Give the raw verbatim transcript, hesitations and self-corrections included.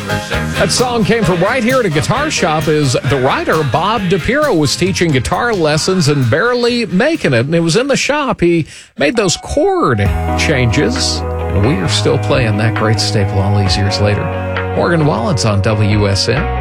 That song came from right here at a guitar shop. Is the writer Bob DiPiero was teaching guitar lessons and barely making it. And it was in the shop. He made those chord changes. And we are still playing that great staple all these years later. Morgan Wallen's on W S N.